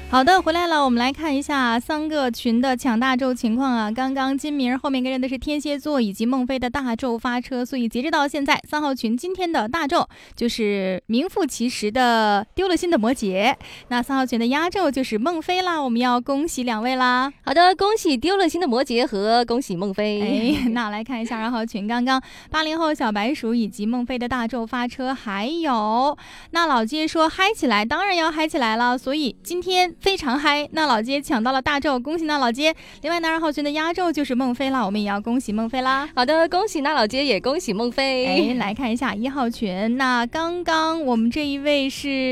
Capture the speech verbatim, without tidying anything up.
好的，回来了，我们来看一下三个群的抢大咒情况啊。刚刚金明后面跟着的是天蝎座以及孟非的大咒发车，所以截止到现在，三号群今天的大咒就是名副其实的丢了心的摩羯，那三号群的压轴就是孟非啦，我们要恭喜两位啦。 好的，恭喜丢了心的摩羯和恭喜孟非。 哎，那来看一下二号群，刚刚八零后小白鼠以及孟非的大咒发车，还有那老街说嗨起来，当然要嗨起来了，所以今天非常嗨，那老街抢到了大咒，恭喜那老街。另外呢，二号群的压轴就是孟非啦，我们也要恭喜孟非啦。 好的，恭喜那老街，也恭喜孟非。 哎，来看一下一号群，那刚刚我们这一位是